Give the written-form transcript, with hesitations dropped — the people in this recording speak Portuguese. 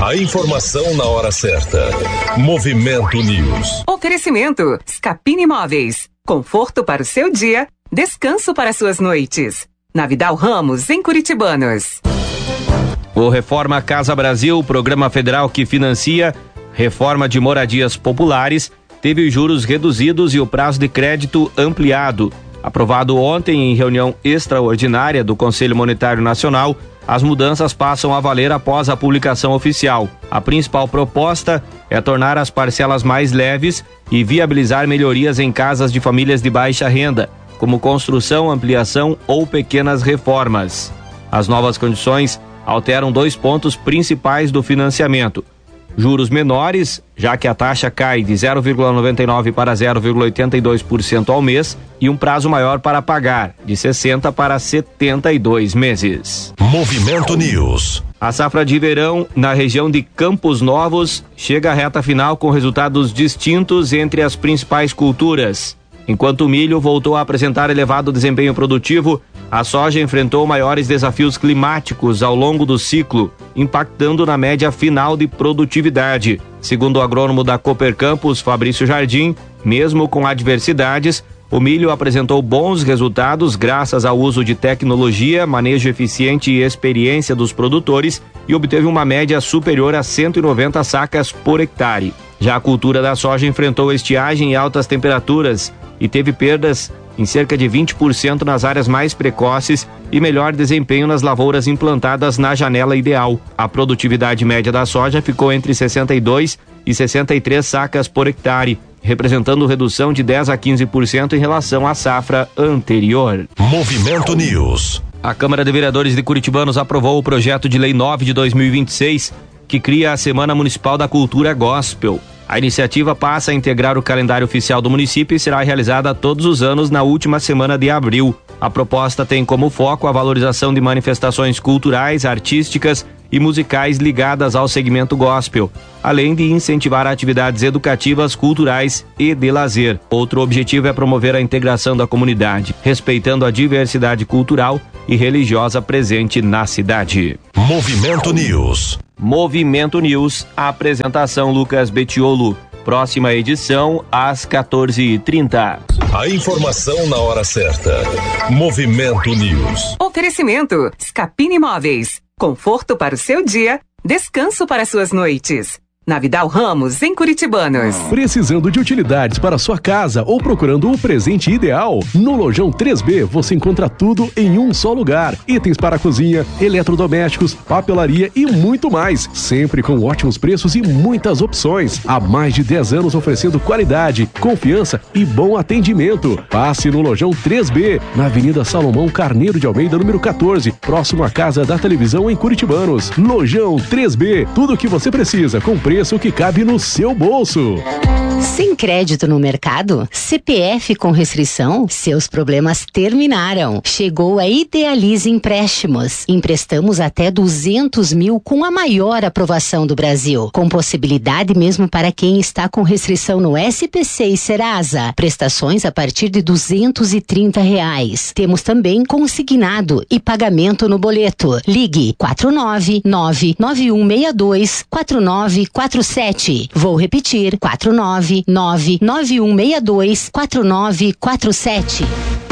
A informação na hora certa. Movimento News. Oferecimento Scapini Imóveis. Conforto para o seu dia, descanso para suas noites. Na Vidal Ramos, em Curitibanos. O Reforma Casa Brasil, programa federal que financia reforma de moradias populares, teve os juros reduzidos e o prazo de crédito ampliado. Aprovado ontem em reunião extraordinária do Conselho Monetário Nacional, as mudanças passam a valer após a publicação oficial. A principal proposta é tornar as parcelas mais leves e viabilizar melhorias em casas de famílias de baixa renda, como construção, ampliação ou pequenas reformas. As novas condições alteram 2 pontos principais do financiamento: juros menores, já que a taxa cai de 0,99% para 0,82% ao mês, e um prazo maior para pagar, de 60 para 72 meses. Movimento News. A safra de verão na região de Campos Novos chega à reta final com resultados distintos entre as principais culturas. Enquanto o milho voltou a apresentar elevado desempenho produtivo, a soja enfrentou maiores desafios climáticos ao longo do ciclo, impactando na média final de produtividade. Segundo o agrônomo da Cooper Campos, Fabrício Jardim, mesmo com adversidades, o milho apresentou bons resultados graças ao uso de tecnologia, manejo eficiente e experiência dos produtores e obteve uma média superior a 190 sacas por hectare. Já a cultura da soja enfrentou estiagem e altas temperaturas e teve perdas em cerca de 20% nas áreas mais precoces e melhor desempenho nas lavouras implantadas na janela ideal. A produtividade média da soja ficou entre 62 e 63 sacas por hectare, representando redução de 10 a 15% em relação à safra anterior. Movimento News. A Câmara de Vereadores de Curitibanos aprovou o projeto de lei 9 de 2026, que cria a Semana Municipal da Cultura Gospel. A iniciativa passa a integrar o calendário oficial do município e será realizada todos os anos na última semana de abril. A proposta tem como foco a valorização de manifestações culturais, artísticas e musicais ligadas ao segmento gospel, além de incentivar atividades educativas, culturais e de lazer. Outro objetivo é promover a integração da comunidade, respeitando a diversidade cultural e religiosa presente na cidade. Movimento News. Movimento News, a apresentação Lucas Betiolo. Próxima edição às 14h30. A informação na hora certa. Movimento News. Oferecimento Scapini Imóveis. Conforto para o seu dia, descanso para suas noites. Na Vidal Ramos, em Curitibanos. Precisando de utilidades para sua casa ou procurando o presente ideal? No Lojão 3B você encontra tudo em um só lugar. Itens para a cozinha, eletrodomésticos, papelaria e muito mais. Sempre com ótimos preços e muitas opções. Há mais de 10 anos oferecendo qualidade, confiança e bom atendimento. Passe no Lojão 3B, na Avenida Salomão Carneiro de Almeida, número 14, próximo à Casa da Televisão em Curitibanos. Lojão 3B, tudo o que você precisa com preço que cabe no seu bolso. Sem crédito no mercado? CPF com restrição? Seus problemas terminaram. Chegou a Idealize Empréstimos. Emprestamos até 200 mil com a maior aprovação do Brasil. Com possibilidade mesmo para quem está com restrição no SPC e Serasa. Prestações a partir de R$230. Temos também consignado e pagamento no boleto. Ligue 499-9162-4947. Vou repetir, 499-9162-4947.